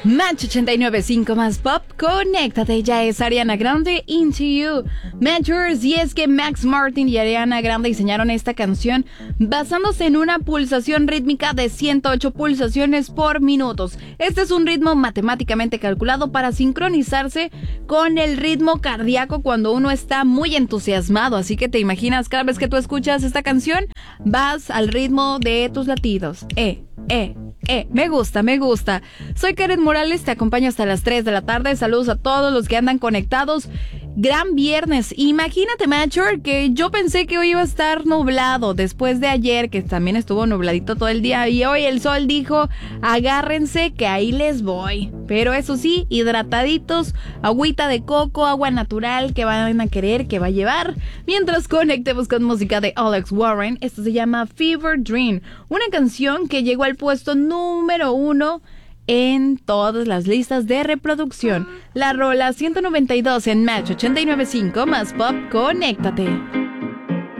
Match 89.5 más pop, conéctate, ya es Ariana Grande, Into You. Matchers, y es que Max Martin y Ariana Grande diseñaron esta canción basándose en una pulsación rítmica de 108 pulsaciones por minutos. Este es un ritmo matemáticamente calculado para sincronizarse con el ritmo cardíaco cuando uno está muy entusiasmado, así que te imaginas cada vez que tú escuchas esta canción, vas al ritmo de tus latidos. Me gusta. Soy Karen Morales, te acompaño hasta las 3 de la tarde. Saludos a todos los que andan conectados. Gran viernes. Imagínate, Matcher, que yo pensé que hoy iba a estar nublado después de ayer, que también estuvo nubladito todo el día, y hoy el sol dijo, agárrense que ahí les voy. Pero eso sí, hidrataditos, agüita de coco, agua natural que van a querer, que va a llevar. Mientras conectemos con música de Alex Warren, esto se llama Fever Dream, una canción que llegó al puesto número 1 en todas las listas de reproducción. La rola 192 en Match 89.5 más pop, conéctate.